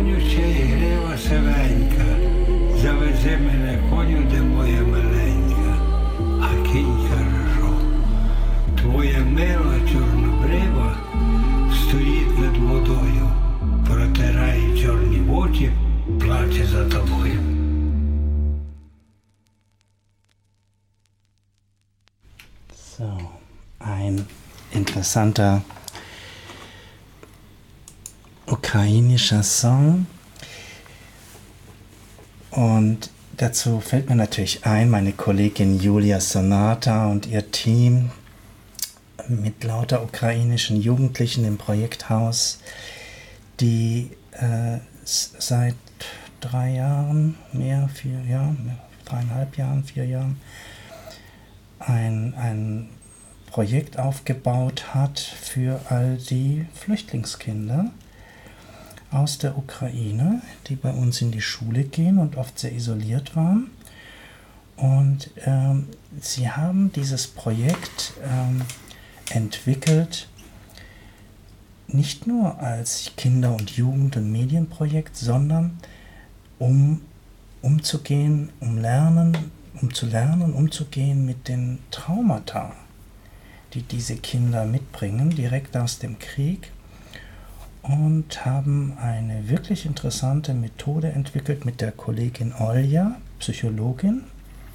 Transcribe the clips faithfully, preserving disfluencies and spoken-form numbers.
konju ще й грива сивенька, завези мене коню, де моя маленька, а кінь каже, твоя мила чорнобрива стоїть над водою, протирає чорні очі, плаче за тобою. So, ein interessanter ukrainischer Song. Und dazu fällt mir natürlich ein, meine Kollegin Julia Sonata und ihr Team mit lauter ukrainischen Jugendlichen im Projekthaus, die äh, seit drei Jahren, mehr, vier Jahren, dreieinhalb Jahren, vier Jahren, ein, ein Projekt aufgebaut hat für all die Flüchtlingskinder aus der Ukraine, die bei uns in die Schule gehen und oft sehr isoliert waren. Und ähm, sie haben dieses Projekt ähm, entwickelt, nicht nur als Kinder- und Jugend- und Medienprojekt, sondern um umzugehen, um lernen, um zu lernen, umzugehen mit den Traumata, die diese Kinder mitbringen, direkt aus dem Krieg, und haben eine wirklich interessante Methode entwickelt mit der Kollegin Olja, Psychologin,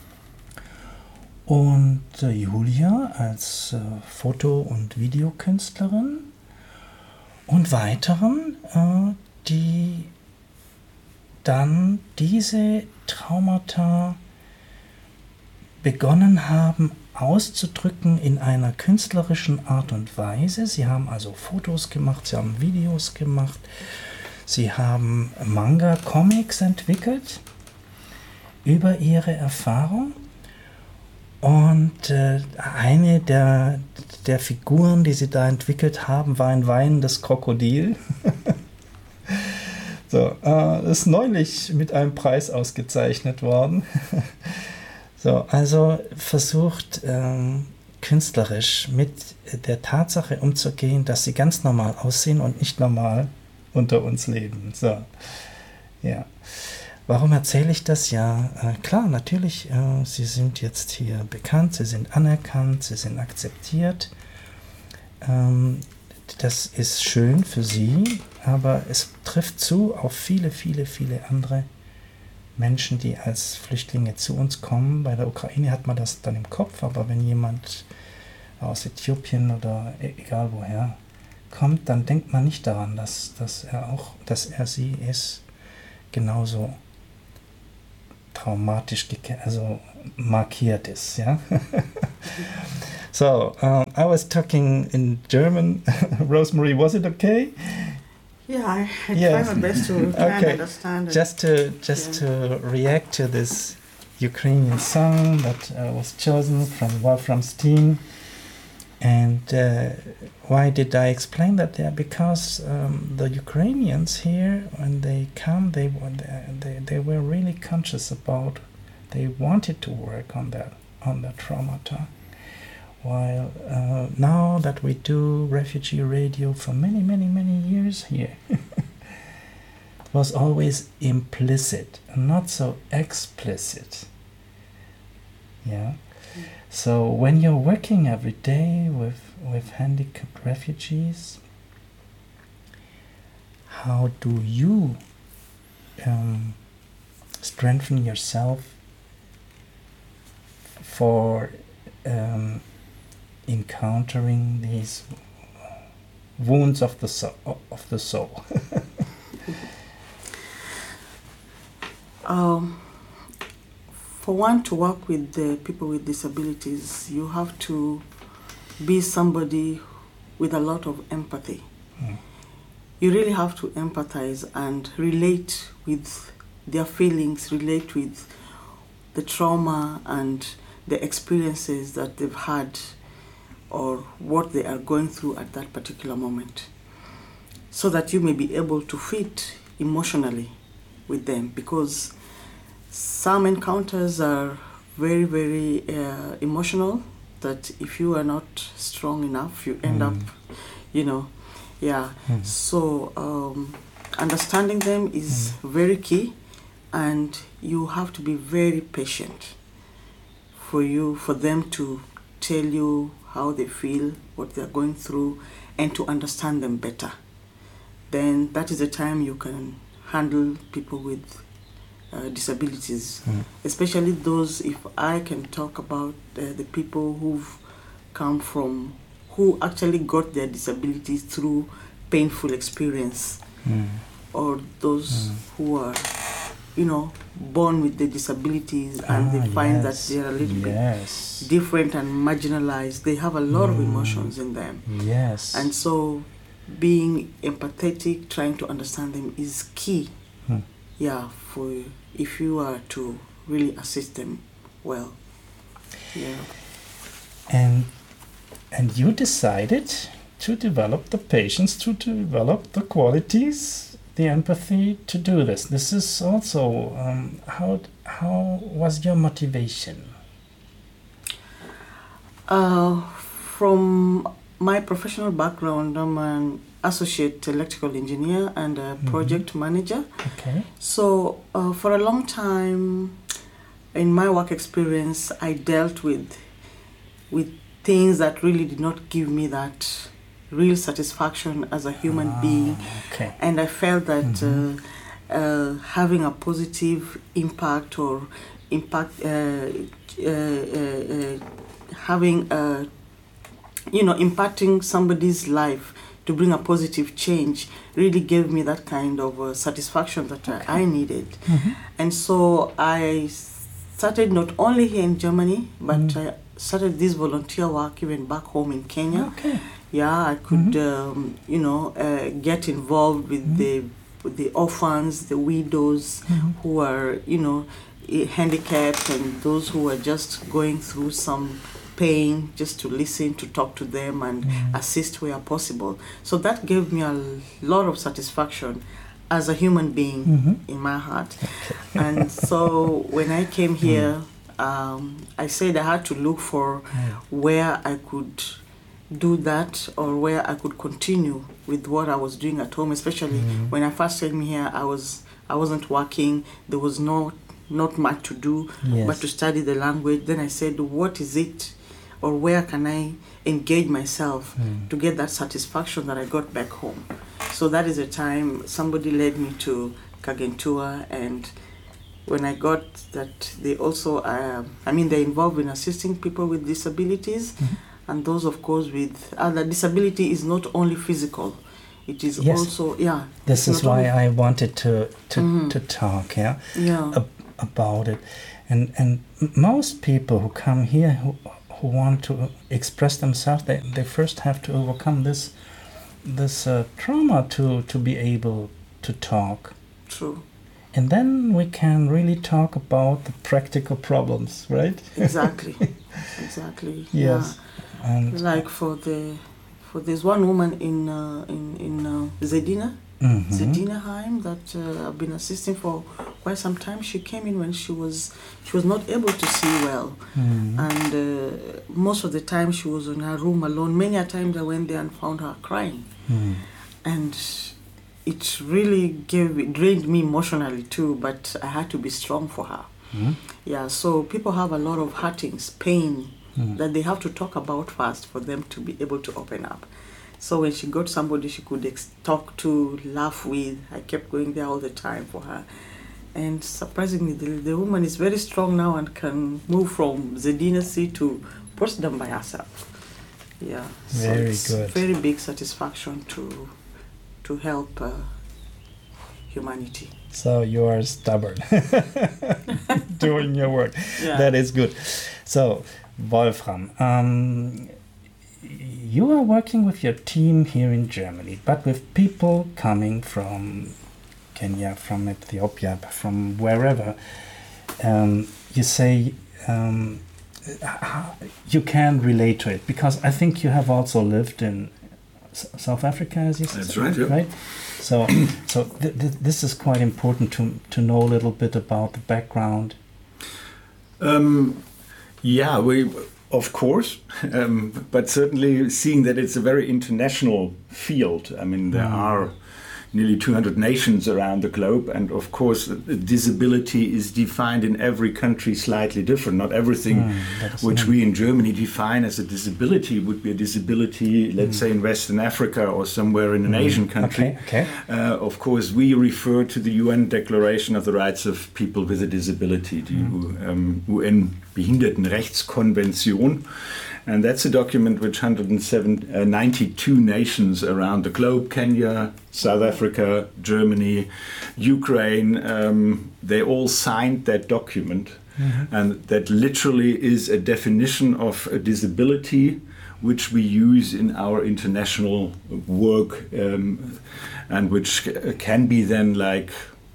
und äh, Julia als äh, Foto- und Videokünstlerin und weiteren, äh, die dann diese Traumata begonnen haben auszudrücken in einer künstlerischen Art und Weise. Sie haben also Fotos gemacht, sie haben Videos gemacht, sie haben Manga-Comics entwickelt über ihre Erfahrung. Und äh, eine der, der Figuren, die sie da entwickelt haben, war ein weinendes Krokodil. So, äh, ist neulich mit einem Preis ausgezeichnet worden. So, also versucht ähm, künstlerisch mit der Tatsache umzugehen, dass sie ganz normal aussehen und nicht normal unter uns leben. So, ja. Warum erzähle ich das? Ja, äh, klar, natürlich, äh, sie sind jetzt hier bekannt, sie sind anerkannt, sie sind akzeptiert. Ähm, das ist schön für sie, aber es trifft zu auf viele, viele, viele andere Menschen, die als Flüchtlinge zu uns kommen. Bei der Ukraine hat man das dann im Kopf, aber wenn jemand aus Äthiopien oder egal woher kommt, dann denkt man nicht daran, dass, dass er auch, dass er sie ist, genauso traumatisch, also markiert ist, ja. So, um, I was talking in German. Rosemary, was it okay? Yeah, I, I Yeah. try my best to try and Okay, understand it. just to just Yeah. to react to this Ukrainian song that uh, was chosen from Wolfram Steen. And uh, why did I explain that there? Because um, the Ukrainians here, when they come, they, they they were really conscious about. They wanted to work on that on the traumata. While uh, now that we do refugee radio for many many many years here, it was always implicit, not so explicit. Yeah. So when you're working every day with, with handicapped refugees, how do you um, strengthen yourself for um, encountering these wounds of the soul? Of the soul? Um, for one to work with the people with disabilities, you have to be somebody with a lot of empathy. Mm. You really have to empathize and relate with their feelings, relate with the trauma and the experiences that they've had or what they are going through at that particular moment, so that you may be able to fit emotionally with them, because some encounters are very, very uh, emotional, that if you are not strong enough, you end Mm. up, you know, yeah. Mm. So um, understanding them is mm. very key, and you have to be very patient for you, for them to tell you how they feel, what they're going through, and to understand them better. Then that is the time you can handle people with uh, disabilities, mm. especially those, if I can talk about uh, the people who've come from, who actually got their disabilities through painful experience, mm. or those mm. who are, you know, born with the disabilities and ah, they find yes. that they're a little yes. bit different and marginalized. They have a lot mm. of emotions in them. Yes. And so being empathetic, trying to understand them is key. Hmm. Yeah, for if you are to really assist them well. Yeah. And and you decided to develop the patience, to develop the qualities, the empathy to do this. This is also um, how how was your motivation? Uh, from my professional background, I'm an associate electrical engineer and a mm-hmm. project manager. Okay. So uh, for a long time, in my work experience, I dealt with with things that really did not give me that real satisfaction as a human ah, being. Okay. And I felt that mm-hmm. uh, uh, having a positive impact or impact, uh, uh, uh, uh, having a you know, impacting somebody's life to bring a positive change really gave me that kind of uh, satisfaction that okay. I, I needed. Mm-hmm. And so I started not only here in Germany, but mm. I started this volunteer work even back home in Kenya. Okay. Yeah, I could, mm-hmm. um, you know, uh, get involved with mm-hmm. the with the orphans, the widows mm-hmm. who are, you know, handicapped, and those who are just going through some pain, just to listen, to talk to them and mm. assist where possible. So that gave me a lot of satisfaction as a human being mm-hmm. in my heart. Okay. And so when I came here, mm. um, I said I had to look for mm. where I could do that or where I could continue with what I was doing at home, especially mm. when I first came here, I was I wasn't working, there was no not much to do yes. but to study the language. Then I said, what is it, or where can I engage myself mm. to get that satisfaction that I got back home? So that is the time somebody led me to Kagentua, and when I got that, they also, uh, I mean, they're involved in assisting people with disabilities, mm-hmm. and those, of course, with other disability is not only physical. It is yes. also, yeah. This is why I wanted to to, mm-hmm. to talk, yeah, yeah. Ab- about it, and and most people who come here who. who want to express themselves, they, they first have to overcome this this uh, trauma to, to be able to talk. True. And then we can really talk about the practical problems, right? Exactly. Exactly. Yes. Yeah. And like for the for this one woman in uh, in in uh, Zedina, mm-hmm. Zedina Heim that uh, I've been assisting for quite some time. She came in when she was she was not able to see well, mm-hmm. and uh, most of the time she was in her room alone. Many a times I went there and found her crying, mm-hmm. and it really gave it drained me emotionally too. But I had to be strong for her. Mm-hmm. Yeah. So people have a lot of hurtings, pain mm-hmm. that they have to talk about first for them to be able to open up. So when she got somebody she could ex- talk to, laugh with, I kept going there all the time for her. And surprisingly, the, the woman is very strong now and can move from Zedina Sea to Potsdam by herself. Yeah. So very it's good. Very big satisfaction to to help uh, humanity. So you are stubborn doing your work. Yeah. That is good. So, Wolfram, um, you are working with your team here in Germany, but with people coming from Kenya, from Ethiopia, from wherever. Um, you say um, you can relate to it, because I think you have also lived in S- South Africa, as you said. That's right, yeah. Right? So, so th- th- this is quite important to to know a little bit about the background. Um, yeah, we. Of course, um, but certainly seeing that it's a very international field. I mean, there mm. are nearly two hundred nations around the globe, and of course disability is defined in every country slightly different. Not everything mm, which we in Germany define as a disability would be a disability, let's mm. say in Western Africa or somewhere in an mm. Asian country. Okay, okay. Uh, of course we refer to the U N Declaration of the Rights of People with a Disability, die mm. um, U N-Behindertenrechtskonvention. And that's a document which one hundred ninety-two nations around the globe, Kenya, South Africa, Germany, Ukraine, um, they all signed that document. Mm-hmm. And that literally is a definition of a disability which we use in our international work um, and which can be then like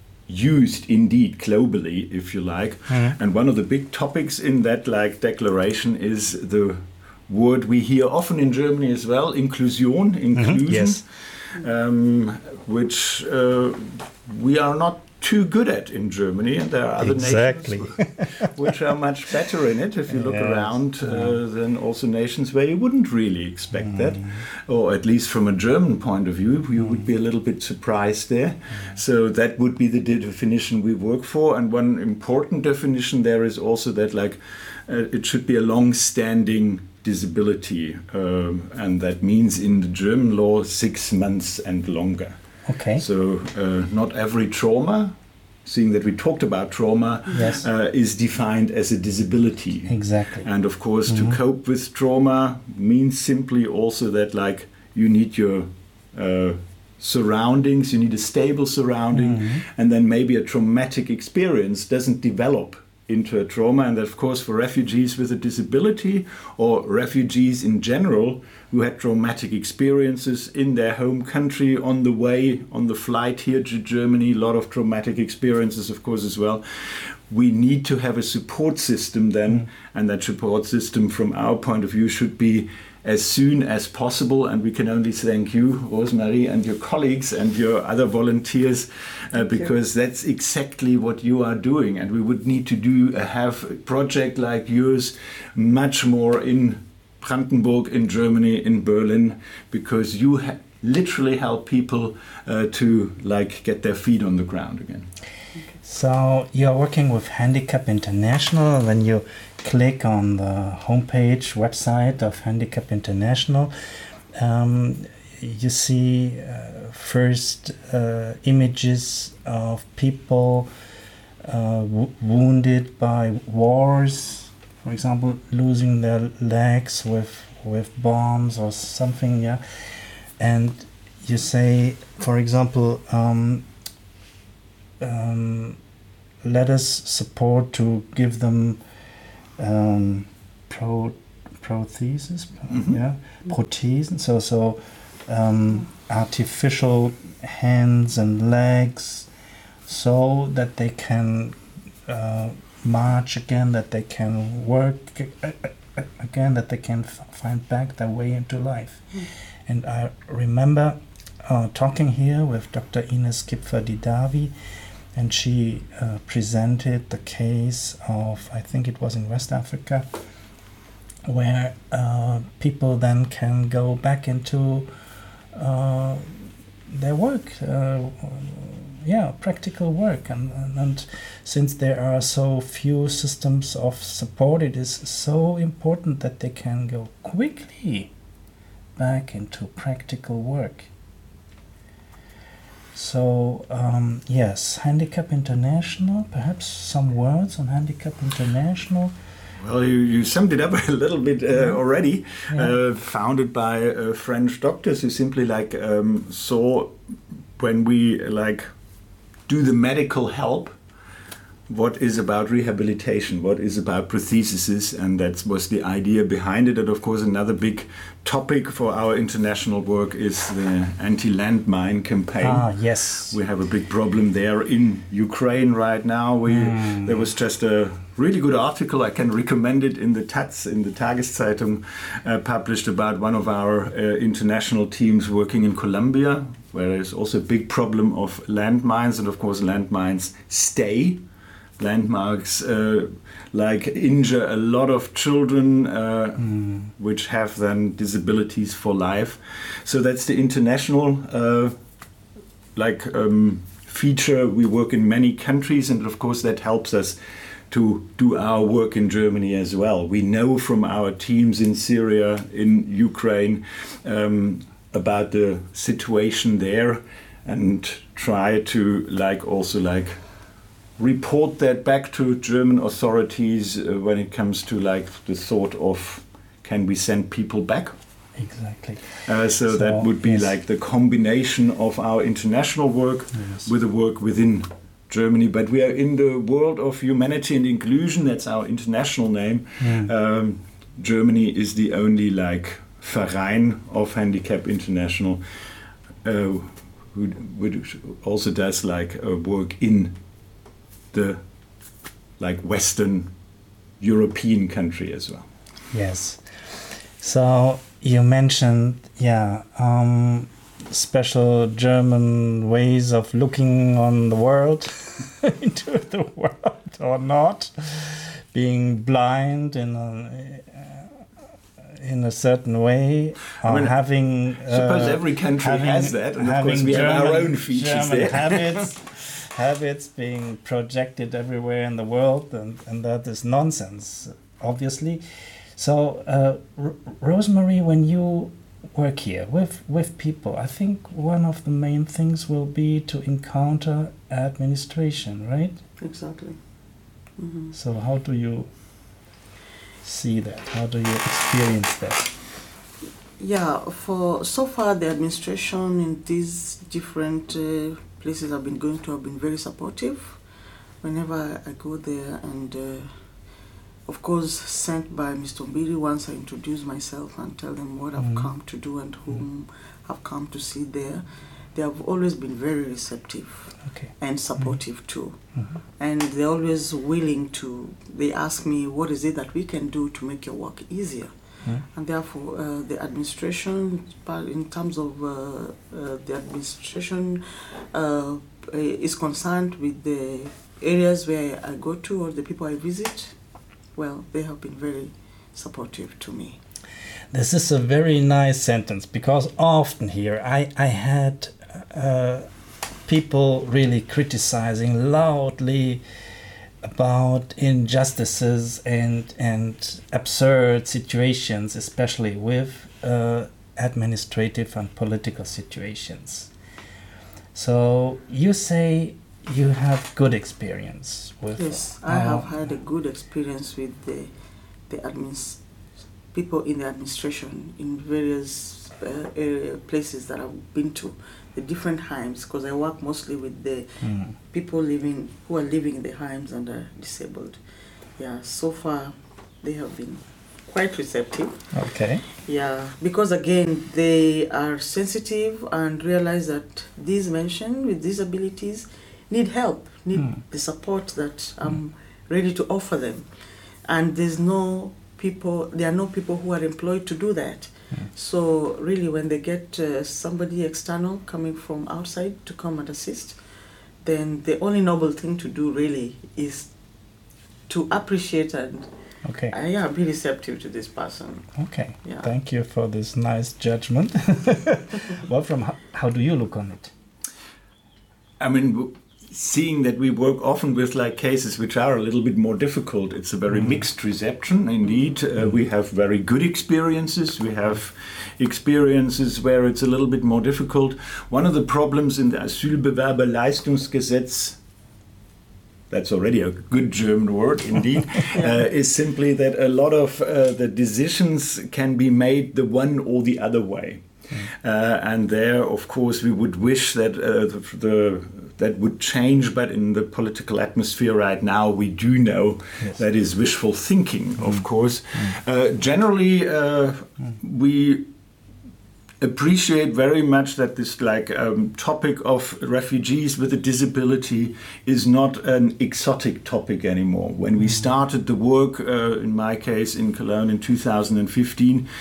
used indeed globally, if you like. Mm-hmm. And one of the big topics in that like declaration is the word we hear often in Germany as well, inclusion, inclusion, mm-hmm. yes. um, which uh, we are not too good at in Germany, and there are other exactly. nations which are much better in it, if you look yes. around, uh, yeah. than also nations where you wouldn't really expect mm. that, or at least from a German point of view, you mm. would be a little bit surprised there. Mm. So that would be the definition we work for, and one important definition there is also that like uh, it should be a long-standing disability, um, and that means in the German law six months and longer. Okay. So uh, not every trauma, seeing that we talked about trauma, yes. uh, is defined as a disability. Exactly. And of course, mm-hmm. to cope with trauma means simply also that like you need your uh, surroundings, you need a stable surrounding, mm-hmm. and then maybe a traumatic experience doesn't develop into a trauma. And of course for refugees with a disability or refugees in general who had traumatic experiences in their home country on the way, on the flight here to Germany, a lot of traumatic experiences of course as well. We need to have a support system then, mm. and that support system from our point of view should be as soon as possible, and we can only thank you, Rosemarie, and your colleagues and your other volunteers, uh, because you. That's exactly what you are doing, and we would need to do uh, have a project like yours much more in Brandenburg, in Germany, in Berlin, because you ha- literally help people uh, to like get their feet on the ground again. So you're working with Handicap International. When you click on the homepage website of Handicap International, um, you see uh, first uh, images of people uh, w- wounded by wars, for example, losing their legs with with bombs or something, yeah. And you say, for example, um, um, let us support to give them um, pro prosthesis, mm-hmm. yeah, prothesen. So so um, artificial hands and legs, so that they can uh, march again, that they can work again, that they can f- find back their way into life. Mm. And I remember uh, talking here with Doctor Ines Kipfer-Didavi, and she uh, presented the case of, I think it was in West Africa, where uh, people then can go back into uh, their work, uh, yeah, practical work. And, and, and since there are so few systems of support, it is so important that they can go quickly back into practical work. So, um, yes, Handicap International, perhaps some words on Handicap International. Well, you, you summed it up a little bit uh, yeah. already. Yeah. Uh, founded by uh, French doctors who simply like um, saw when we like do the medical help, what is about rehabilitation, what is about prosthesis, and that was the idea behind it. And of course, another big topic for our international work is the anti-landmine campaign. Ah, yes. We have a big problem there in Ukraine right now. We mm. There was just a really good article, I can recommend it, in the Taz, in the Tageszeitung, uh, published about one of our uh, international teams working in Colombia, where there's also a big problem of landmines, and of course landmines stay. Landmarks uh, like injure a lot of children uh, mm. which have then disabilities for life. So that's the international uh, like um, feature. We work in many countries, and of course that helps us to do our work in Germany as well. We know from our teams in Syria, in Ukraine, um, about the situation there, and try to like also like report that back to German authorities uh, when it comes to like the thought of, can we send people back? Exactly. Uh, so, so that would be yes. like the combination of our international work yes. with the work within Germany. But we are in the world of humanity and inclusion. That's our international name. Mm. Um, Germany is the only like Verein of Handicap International uh, who, who also does like uh, work in the like Western European country as well. Yes. So you mentioned, yeah, um, special German ways of looking on the world, into the world or not, being blind in a, in a certain way, or I mean, having. I suppose uh, every country having, has that, and of course we German, have our own features German there. habits, habits being projected everywhere in the world, and, and that is nonsense, obviously. So, uh, R- Rosemary, when you work here with, with people, I think one of the main things will be to encounter administration, right? Exactly. Mm-hmm. So how do you see that? How do you experience that? Yeah, for so far the administration in these different uh, places I've been going to have been very supportive. Whenever I go there, and uh, of course sent by Mister Mbiri once I introduce myself and tell them what mm-hmm. I've come to do and whom mm-hmm. I've come to see there, they have always been very receptive okay. and supportive mm-hmm. too. Mm-hmm. And they're always willing to, they ask me, what is it that we can do to make your work easier? Mm-hmm. And therefore, uh, the administration, in terms of uh, uh, the administration, uh, is concerned with the areas where I go to or the people I visit. Well, they have been very supportive to me. This is a very nice sentence, because often here I, I had uh, people really criticizing loudly about injustices and and absurd situations, especially with uh, administrative and political situations. So you say you have good experience with. Yes, I uh, have had a good experience with the the admins, people in the administration in various uh, area, places that I've been to, the different Heims, because I work mostly with the mm. people living who are living in the Heims and are disabled. Yeah, so far they have been quite receptive. Okay. Yeah, because again they are sensitive and realize that these mentioned with disabilities need help, need mm. the support that I'm mm. ready to offer them. And there's no people, there are no people who are employed to do that. Mm. So really when they get uh, somebody external coming from outside to come and assist, then the only noble thing to do really is to appreciate and okay. uh, yeah, be receptive to this person. Okay, yeah. Thank you for this nice judgment. Wolfram, how, how do you look on it? I mean, seeing that we work often with like cases which are a little bit more difficult, it's a very mm. mixed reception indeed. Uh, we have very good experiences, we have experiences where it's a little bit more difficult. One of the problems in the Asylbewerberleistungsgesetz, that's already a good German word indeed, uh, is simply that a lot of uh, the decisions can be made the one or the other way. Uh, and there, of course, we would wish that uh, the, the that would change, but in the political atmosphere right now, we do know yes. that is wishful thinking, mm. of course. Mm. Uh, generally, uh, mm. we appreciate very much that this like um, topic of refugees with a disability is not an exotic topic anymore. When we started the work, uh, in my case in Cologne in two thousand fifteen,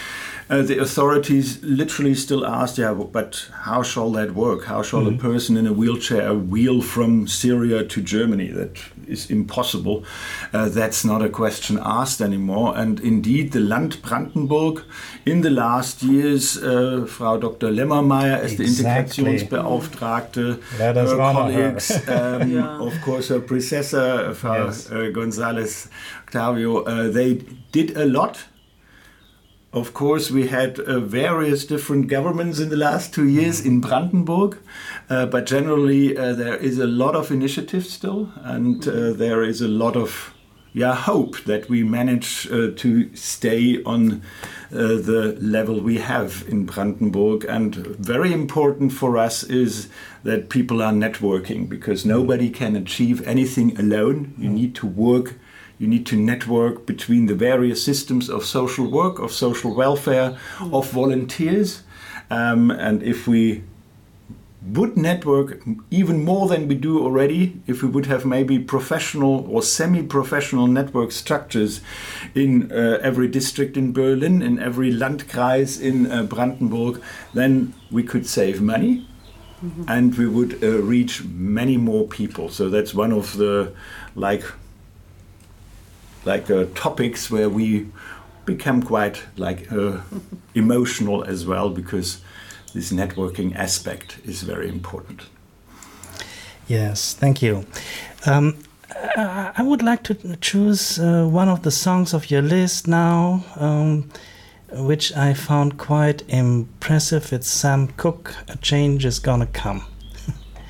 uh, the authorities literally still asked, yeah, but how shall that work? How shall mm-hmm. a person in a wheelchair wheel from Syria to Germany? That is impossible. Uh, that's not a question asked anymore. And indeed, the Land Brandenburg, in the last years, uh, Frau Doctor Lemmermeier as exactly. the Integrationsbeauftragte, Let us her colleagues, her. Um, yeah. of course, her predecessor, Frau yes. uh, González Octavio, uh, they did a lot. Of course, we had uh, various different governments in the last two years in Brandenburg, uh, but generally uh, there is a lot of initiative still, and uh, there is a lot of yeah, hope that we manage uh, to stay on uh, the level we have in Brandenburg. And very important for us is that people are networking, because nobody can achieve anything alone. You need to work. You need to network between the various systems of social work, of social welfare, of volunteers. Um, and if we would network even more than we do already, if we would have maybe professional or semi-professional network structures in uh, every district in Berlin, in every Landkreis in uh, Brandenburg, then we could save money. Mm-hmm. And we would uh, reach many more people. So that's one of the like like uh, topics where we become quite like uh, emotional as well, because this networking aspect is very important. Yes, thank you. Um, I would like to choose uh, one of the songs of your list now, um, which I found quite impressive. It's Sam Cooke, A Change Is Gonna Come.